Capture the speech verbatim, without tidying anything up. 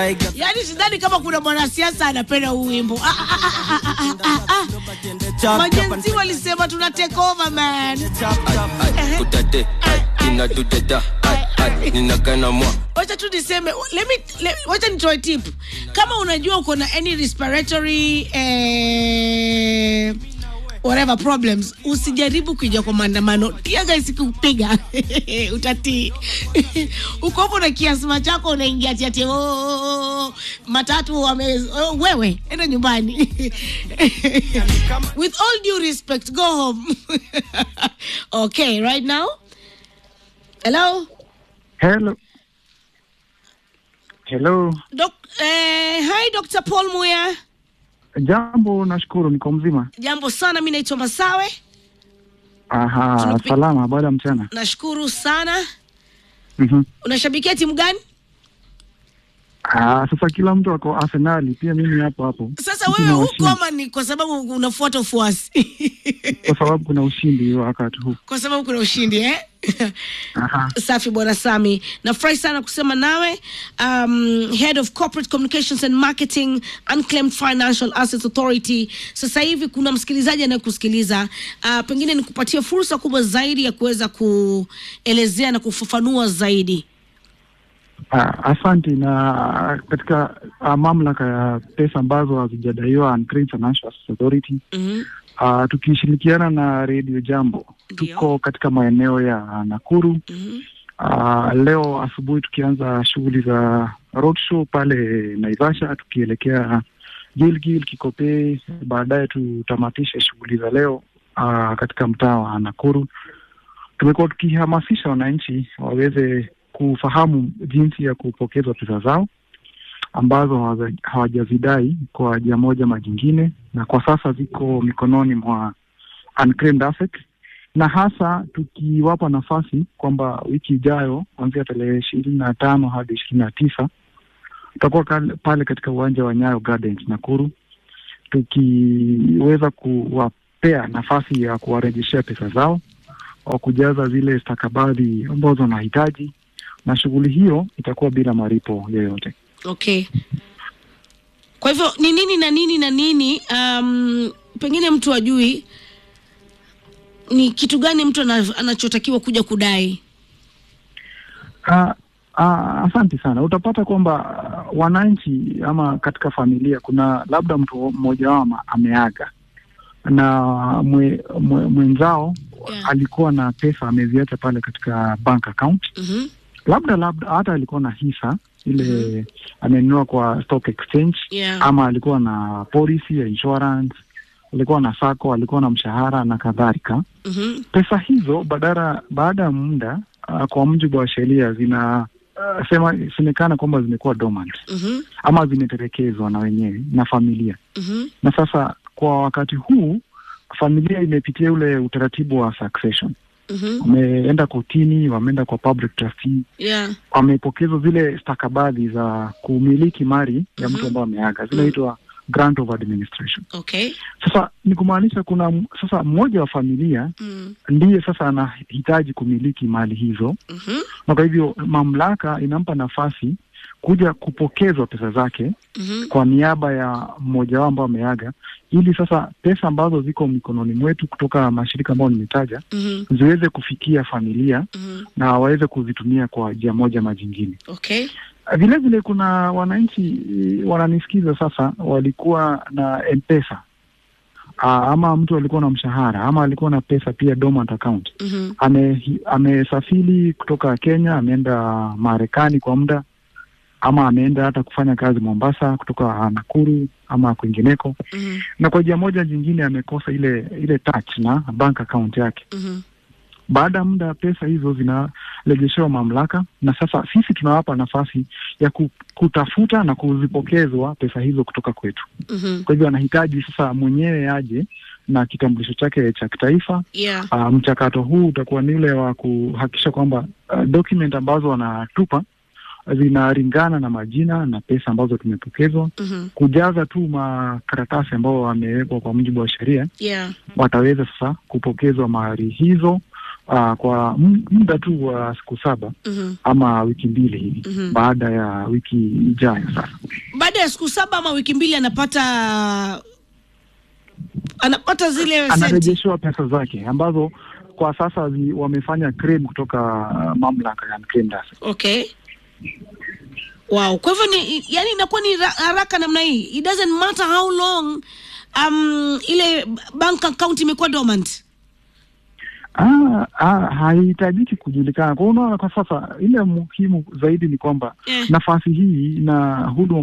Yaani sidhani kama kuna mwanasiasa anapenda huu wimbo. Ah ah ah ah ah ah. Majenzi walisema tuna take over man. Kutate ina dudeda ninakana mwa. Wacha tu niseme, let me let, wacha nitoe tip. Kama unajua uko na any respiratory eh whatever problems, usijaribu kuja kwa maandamano. Tia guys kupiga utati. Uko hapo na kiasma chako unaingia ati ati oh, matatu wame oh, wewe enda nyumbani. With all due respect, go home. Okay, right now. Hello. Hello. Hello. Doc, eh, hi Doctor Paul Muya. Jambo, nashukuru, niko mzima. Jambo sana, mimi naitwa Masawe. Aha, Tunupi... salama, baada ya mchana. Nashukuru sana. Mhm. Unashabikia timu gani? Ah, sasa kila mtu ako Arsenal, pia mimi hapo hapo. Sasa wewe huko ama ni kwa sababu unafuata ufuasi? Kwa sababu kuna ushindi wakati huu. Kwa sababu kuna ushindi eh? Aha. Safi bwana Sami. Nafurahi sana kusema nawe. Um, Head of Corporate Communications and Marketing, Unclaimed Financial Assets Authority. Sasa hivi kuna msikilizaji anakusikiliza. Uh, pengine nikupatie fursa kubwa zaidi ya kuweza kuelezea na kufafanua zaidi. Uh, asante. Na katika uh, mamlaka ya pesa ambazo hazijadaiwa Unclaimed Financial Assets Authority, Mhm. uh, tukishirikiana na Radio Jambo, tuko katika maeneo ya Nakuru. Mhm. Uh, leo asubuhi tukianza shughuli za roadshow pale Naivasha, tukielekea Gilgil, Kikopey, baadaye tutamatishe shughuli za leo uh, katika mtaa wa Nakuru. Tumekuwa tukihamasisha wananchi waweze kufahamu jinsi ya kupokezwa pesa zao ambazo hawajazidai kwa njia moja ama jingine, na kwa sasa ziko mikononi mwa unclaimed asset, na hasa tukiwapa nafasi kwamba wiki ijayo kuanzia tarehe ishirini na tano hadi ishirini na tisa tutakuwa pale katika uwanja wa Nyayo Gardens Nakuru, tukiweza kuwapea nafasi ya kuwarejeshea pesa zao au kujaza zile stakabadhi ambazo wanahitaji, na shughuli hiyo itakuwa bila malipo yoyote. Okay. Kwa hivyo ni nini na nini na nini um, pengine mtu ajui ni kitu gani mtu anachotakiwa kuja kudai? Ah, ah, asante sana. Utapata kwamba uh, wananchi ama katika familia kuna labda mtu mmoja wao ameaga na mwe, mwe, mwenzao yeah. alikuwa na pesa ameziacha pale katika bank account. Mhm. Labda labda hata alikuwa na hisa ile mm-hmm. amenunua kwa stock exchange, yeah. ama alikuwa na policy ya insurance, alikuwa na sako, alikuwa na mshahara na kadhalika. Mhm. Pesa hizo badala baada ya muda uh, kwa mujibu wa sheria zina uh, sema semekana kwamba zimekuwa dormant. Mhm. Ama zimetelekezwa na wenyewe na familia. Mhm. Na sasa kwa wakati huu familia imepitia ule utaratibu wa succession. Mhm. Wameenda kotini, wameenda kwa public trustee. Yeah. Wamepokezwa zile stakabadhi za kumiliki mali ya mtu ambaye ameaga. Zinaitwa grant of administration. Okay. Sasa ni kumaanisha kuna sasa mmoja wa familia mm. ndiye sasa anahitaji kumiliki mali hizo. Mhm. Na kwa hivyo mamlaka inampa nafasi kuja kupokezwa pesa zake Mhm. kwa niaba ya mmoja wao ambao ameaga, ili sasa pesa ambazo ziko mikononi mwetu kutoka mashirika ambayo nimetaja Mhm. ziweze kufikia familia Mhm. na waweze kuzitumia kwa njia moja ama jingine. Okay. Vile vile kuna wananchi wananisikiza sasa walikuwa na M-Pesa. Aa, ama mtu alikuwa na mshahara ama alikuwa na pesa pia dormant account. Mhm. Ame amesafiri kutoka Kenya ameenda Marekani kwa muda, ama ameenda hata kufanya kazi Mombasa kutoka Nakuru ama kwingineko. Mhm. Na kwa njia moja jingine amekosa ile ile touch na bank account yake. Mhm. Baada ya muda pesa hizo zinarejeshewa mamlaka, na sasa sisi tunawapa nafasi ya kutafuta na kuzipokezwa pesa hizo kutoka kwetu. Mhm. Kwa hivyo anahitaji sasa mwenyewe aje na kitambulisho chake cha kitaifa. Yeah. Uh, mchakato huu utakuwa ni ule wa kuhakikisha kwamba uh, document ambazo wanatupa zinalingana na majina na pesa ambazo tumepokezwa. Mhm. Kujaza tu makaratasi ambao wamewekwa kwa mujibu wa sheria. Yeah. Wataweza sasa kupokezwa mali hizo uh, kwa muda tu wa uh, siku saba mm-hmm. ama wiki mbili hivi mm-hmm. baada ya wiki ijayo sasa. Baada ya siku saba ama wiki mbili anapata anapata zile anarejeshwa pesa zake ambazo kwa sasa zi, wamefanya claim kutoka uh, mamlaka ya Mkenda. Okay. Wow. Kwa hivyo ni yani inakuwa ni haraka namna hii. It doesn't matter how long um ile bank account imekuwa dormant. Ah, ah haitajiki kujulikana. Kwa unaona kwa sasa ile muhimu zaidi ni kwamba yeah. nafasi hii na huduma